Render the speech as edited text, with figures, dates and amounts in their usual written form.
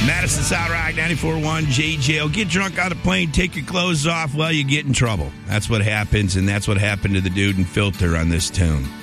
Madison Sound Rock 94.1 JJO. Get drunk on a plane, take your clothes off, well, you get in trouble. That's what happens, and that's what happened to the dude in Filter on this tune.